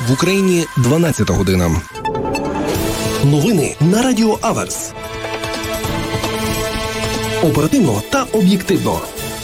В Україні 12 година. Новини на Радіо Аверс. Оперативно та об'єктивно.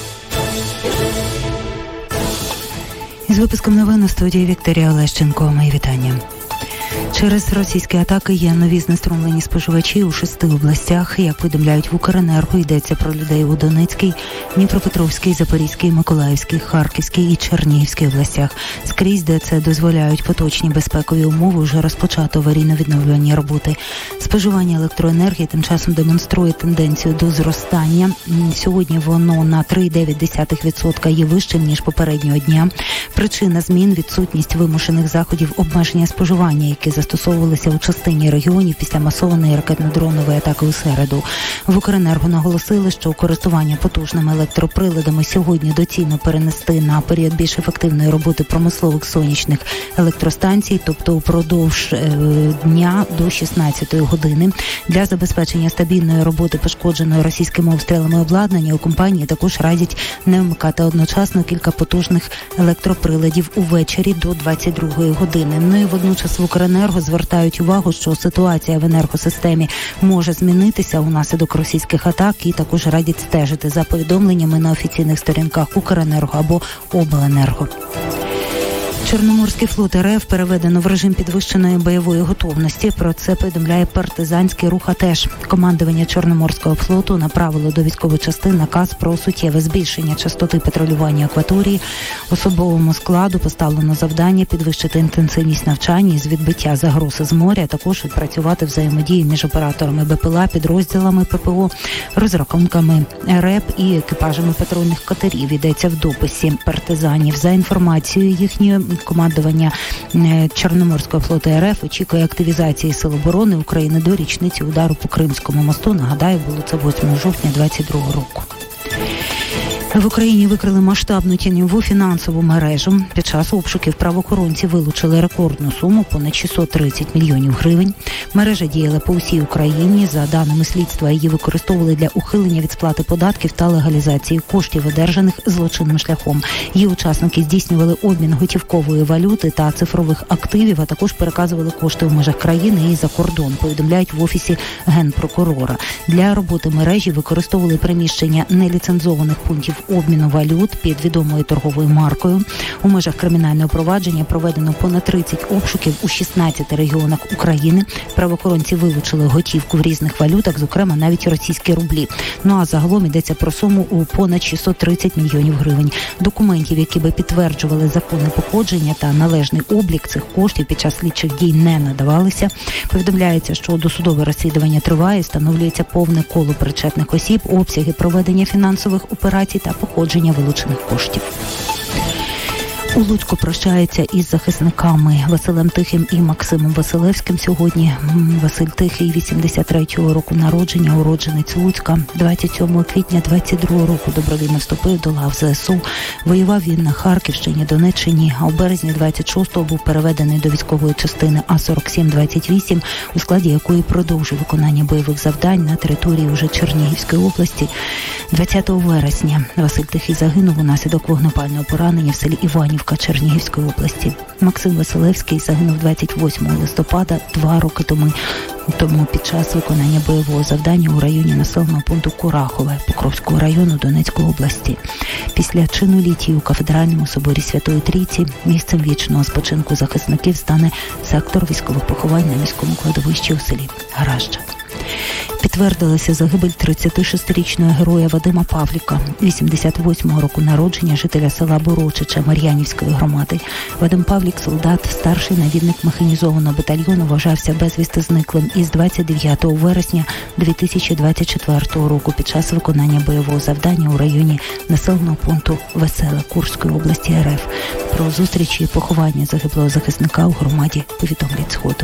Із випуском новин у студії Вікторія Олещенко. Мої вітання. Через російські атаки є нові знеструмлені споживачі у 6 областях. Як повідомляють в Укренерго, йдеться про людей у Донецькій, Дніпропетровській, Запорізькій, Миколаївській, Харківській і Чернігівській областях. Скрізь, де це дозволяють поточні безпекові умови, вже розпочато аварійно-відновлювальні роботи. Споживання електроенергії тим часом демонструє тенденцію до зростання. Сьогодні воно на 3,9% є вищим, ніж попереднього дня. Причина змін – відсутність вимушених заходів обмеження споживання, які застосовувалися у частині регіонів після масованої ракетно-дронової атаки у середу. В Укренерго наголосили, що користування потужними електроприладами сьогодні доцільно перенести на період більш ефективної роботи промислових сонячних електростанцій, тобто упродовж дня до 16-ї години. Для забезпечення стабільної роботи пошкодженої російськими обстрілами обладнання у компанії також радять не вмикати одночасно кілька потужних електроприладів увечері до 22-ї години. Ну і водночас в Укренерго звертають увагу, що ситуація в енергосистемі може змінитися унаслідок російських атак, і також радять стежити за повідомленнями на офіційних сторінках Укренерго або Обленерго. Чорноморський флот РФ переведено в режим підвищеної бойової готовності. Про це повідомляє партизанський рух АТЕШ. Командування Чорноморського флоту направило до військових частин наказ про суттєве збільшення частоти патрулювання акваторії. Особовому складу поставлено завдання підвищити інтенсивність навчань із відбиття загроз з моря, також відпрацювати взаємодію між операторами БПЛА, підрозділами ППО, розрахунками РЕП і екіпажами патрульних катерів. Йдеться в дописі партизанів. За інформацією їхньої, командування Чорноморського флоту РФ очікує активізації Сил оборони України до річниці удару по Кримському мосту. Нагадаю, було це 8 жовтня 2022 року. В Україні викрили масштабну тіньову фінансову мережу. Під час обшуків правоохоронці вилучили рекордну суму – понад 630 мільйонів гривень. Мережа діяла по всій Україні. За даними слідства, її використовували для ухилення від сплати податків та легалізації коштів, одержаних злочинним шляхом. Її учасники здійснювали обмін готівкової валюти та цифрових активів, а також переказували кошти в межах країни і за кордон, повідомляють в Офісі Генпрокурора. Для роботи мережі використовували приміщення неліцензованих пунктів обміну валют під відомою торговою маркою. У межах кримінального провадження проведено понад 30 обшуків у 16 регіонах України. Правоохоронці вилучили готівку в різних валютах, зокрема навіть російські рублі. Ну а загалом йдеться про суму у понад 630 мільйонів гривень. Документів, які би підтверджували законне походження та належний облік цих коштів під час слідчих дій не надавалися. Повідомляється, що досудове розслідування триває, встановлюється повне коло причетних осіб, обсяги проведення фінансових операцій та походження вилучених коштів. У Луцьку прощаються із захисниками Василем Тихим і Максимом Василевським. Сьогодні Василь Тихий, 83-го року народження, уродженець Луцька. 27 квітня 22-го року добровільно вступив до лав ЗСУ. Воював він на Харківщині, Донеччині, а у березні 26-го був переведений до військової частини А4728, у складі якої продовжив виконання бойових завдань на території уже Чернігівської області. 20 вересня Василь Тихий загинув унаслідок вогнепального поранення в селі Іванівка Чернігівської області. Максим Василевський загинув 28 листопада, 2 роки тому під час виконання бойового завдання у районі населеного пункту Курахове Покровського району Донецької області. Після чину літії у Кафедральному соборі Святої Трійці місцем вічного спочинку захисників стане сектор військових поховань на міському кладовищі у селі Гаражджа. Підтвердилася загибель 36-річного героя Вадима Павліка, 88-го року народження, жителя села Борочича Мар'янівської громади. Вадим Павлік, солдат, старший навідник механізованого батальйону, вважався безвісти зниклим із 29 вересня 2024 року під час виконання бойового завдання у районі населеного пункту Веселе Курської області РФ. Про зустрічі і поховання загиблого захисника у громаді повідомлять згодом.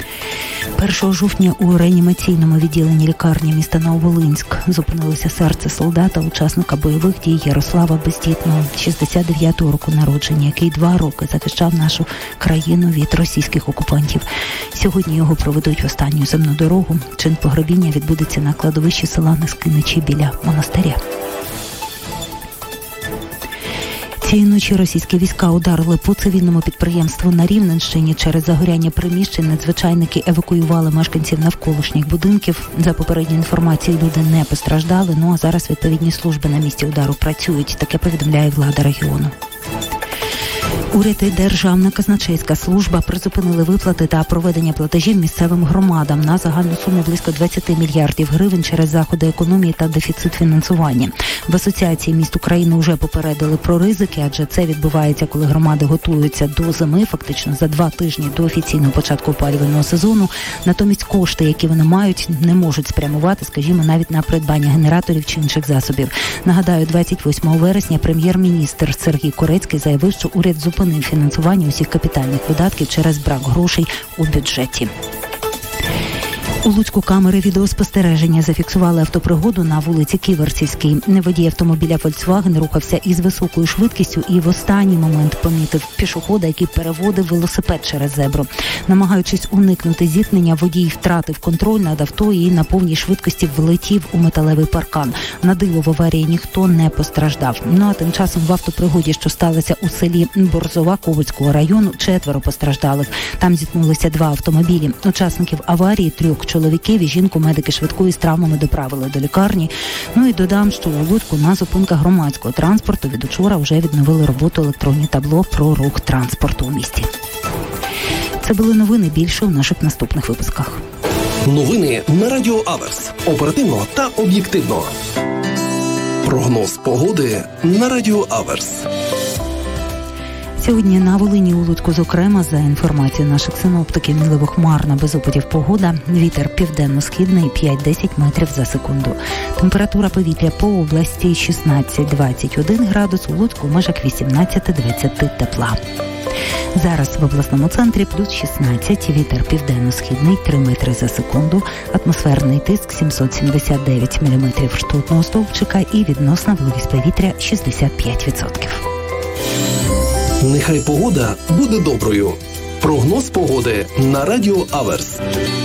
1 жовтня у реанімаційному відділенні лікарні міста Нововолинськ зупинилося серце солдата, учасника бойових дій Ярослава Бездітного, 69-го року народження, який 2 роки захищав нашу країну від російських окупантів. Сьогодні його проведуть в останню земну дорогу. Чин погребіння відбудеться на кладовищі села Нескиничі біля монастиря. Цієї ночі російські війська ударили по цивільному підприємству на Рівненщині. Через загоряння приміщень надзвичайники евакуювали мешканців навколишніх будинків. За попередньою інформацією, люди не постраждали, а зараз відповідні служби на місці удару працюють. Таке повідомляє влада регіону. Уряд і Державна казначейська служба призупинили виплати та проведення платежів місцевим громадам на загальну суму близько 20 мільярдів гривень через заходи економії та дефіцит фінансування. В Асоціації міст України вже попередили про ризики, адже це відбувається, коли громади готуються до зими, фактично за 2 тижні до офіційного початку опалювального сезону. Натомість кошти, які вони мають, не можуть спрямувати, скажімо, навіть на придбання генераторів чи інших засобів. Нагадаю, 28 вересня прем'єр-міністр Сергій Корецький заявив, що уряд зупинив фінансування усіх капітальних видатків через брак грошей у бюджеті. У Луцьку камери відеоспостереження зафіксували автопригоду на вулиці Ківерцівській. Водій автомобіля Volkswagen рухався із високою швидкістю і в останній момент помітив пішохода, який переводив велосипед через зебру. Намагаючись уникнути зіткнення, водій втратив контроль над авто і на повній швидкості влетів у металевий паркан. На диво в аварії ніхто не постраждав. А тим часом в автопригоді, що сталося у селі Борзова Ковицького району, 4 постраждалих. Там зіткнулися 2 автомобілі. Учасників аварії 3 чоловіків і жінку медики швидкої з травмами доправили до лікарні. І додам, що у Луцьку на зупинках громадського транспорту від учора вже відновили роботу електронні табло про рух транспорту у місті. Це були новини, більше у наших наступних випусках. Новини на Радіо Аверс. Оперативно та об'єктивно. Прогноз погоди на Радіо Аверс. Сьогодні на Волині, у Луцьку, зокрема, за інформацією наших синоптиків, мінливо хмарна, без опадів погода. Вітер південно-східний 5-10 метрів за секунду. Температура повітря по області 16-21 градус, у Луцьку в межах 18-20 тепла. Зараз в обласному центрі плюс 16, вітер південно-східний 3 метри за секунду, атмосферний тиск 779 міліметрів ртутного стовпчика і відносна вологість повітря 65%. Нехай погода буде доброю. Прогноз погоди на Радіо Аверс.